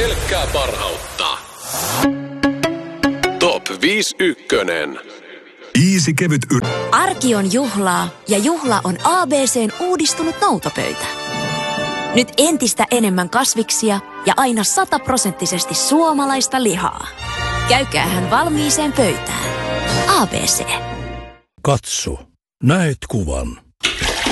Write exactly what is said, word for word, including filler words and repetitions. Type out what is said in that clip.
pelkkää parhautta. Top viisi ykkönen. Easy kevyt y... Arki on juhlaa ja juhla on A B C:n uudistunut noutopöytä. Nyt entistä enemmän kasviksia ja aina sataprosenttisesti suomalaista lihaa. Käykäähän valmiiseen pöytään. A B C. Katso, näet kuvan.